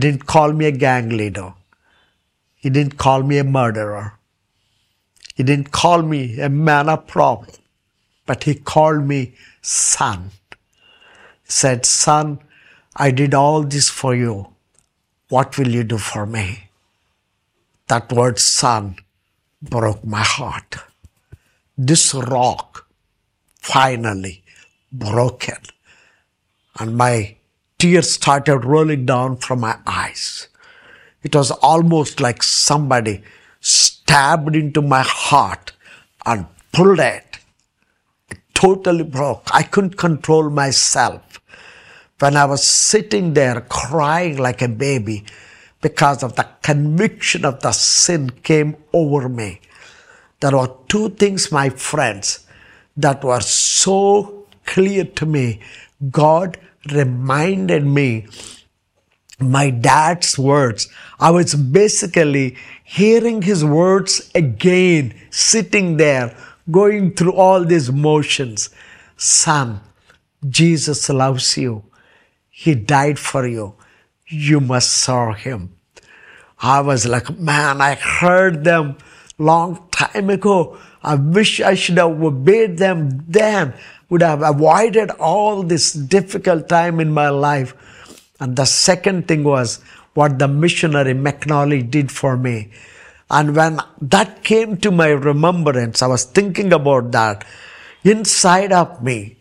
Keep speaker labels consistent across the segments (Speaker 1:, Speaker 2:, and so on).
Speaker 1: didn't call me a gang leader. He didn't call me a murderer. He didn't call me a man of problem. But he called me son. He said, son, I did all this for you. What will you do for me? That word son broke my heart. This rock finally broken. And my tears started rolling down from my eyes. It was almost like somebody stabbed into my heart and pulled it. It totally broke. I couldn't control myself. When I was sitting there crying like a baby because of the conviction of the sin came over me. There were two things, my friends, that were so clear to me. God reminded me my dad's words. I was basically hearing his words again, sitting there, going through all these motions. Son, Jesus loves you. He died for you. You must serve him. I was like, man, I heard them long time ago. I wish I should have obeyed them then. Would have avoided all this difficult time in my life. And the second thing was what the missionary McNally did for me. And when that came to my remembrance, I was thinking about that. Inside of me,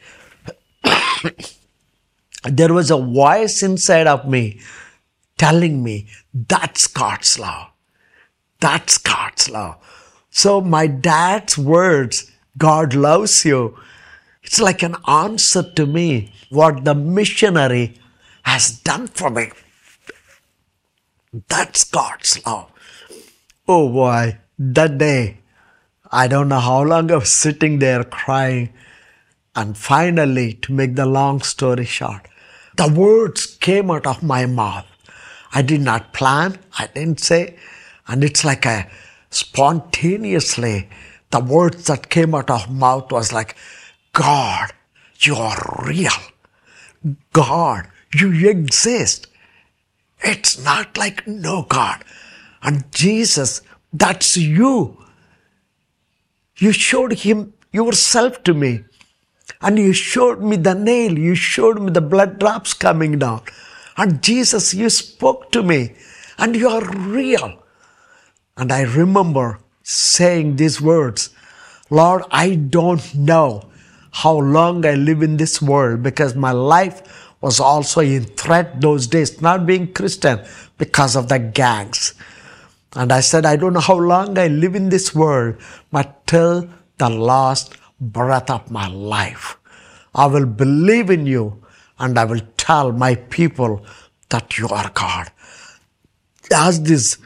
Speaker 1: there was a voice inside of me telling me, that's God's law. That's God's law. So my dad's words, God loves you, it's like an answer to me, what the missionary has done for me. That's God's law. Oh boy, that day, I don't know how long I was sitting there crying. And finally, to make the long story short, the words came out of my mouth. I did not plan, I didn't say, and it's like a spontaneously, the words that came out of mouth was like, God, you are real. God, you exist. It's not like no God. And Jesus, that's you. You showed him yourself to me. And you showed me the nail. You showed me the blood drops coming down. And Jesus, you spoke to me. And you are real. And I remember saying these words, Lord, I don't know how long I live in this world, because my life was also in threat those days, not being Christian, because of the gangs. And I said, I don't know how long I live in this world, but till the last breath of my life, I will believe in you and I will tell my people that you are God. As these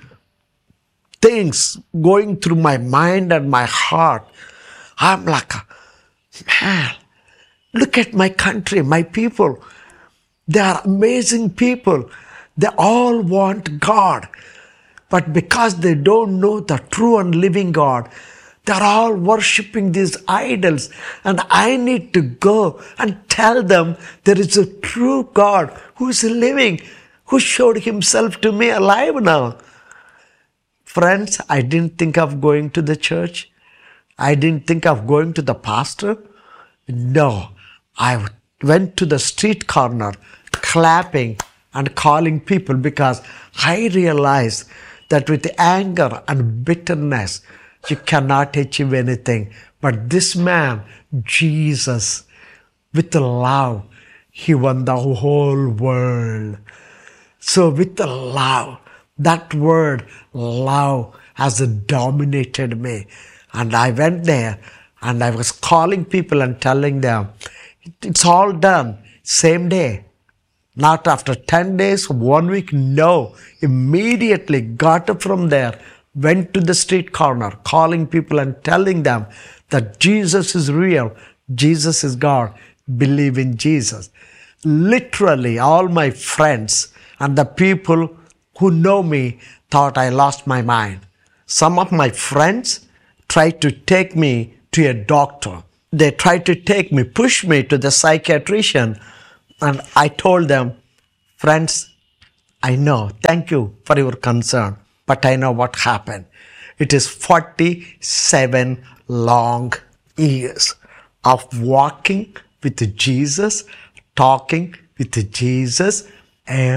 Speaker 1: things going through my mind and my heart, I'm like, man, look at my country, my people. They are amazing people. They all want God. But because they don't know the true and living God, they're all worshipping these idols. And I need to go and tell them there is a true God who is living, who showed himself to me alive now. Friends, I didn't think of going to the church. I didn't think of going to the pastor. No, I went to the street corner clapping and calling people, because I realized that with anger and bitterness, you cannot achieve anything. But this man, Jesus, with love, he won the whole world. So with love, that word love has dominated me. And I went there and I was calling people and telling them, it's all done, same day. Not after 10 days, 1 week, no. Immediately got up from there, went to the street corner, calling people and telling them that Jesus is real, Jesus is God, believe in Jesus. Literally, all my friends and the people who know me thought I lost my mind. Some of my friends tried to take me to a doctor. They tried to take me, push me to the psychiatrician. And I told them, friends, I know. Thank you for your concern. But I know what happened. It is 47 long years of walking with Jesus, talking with Jesus, and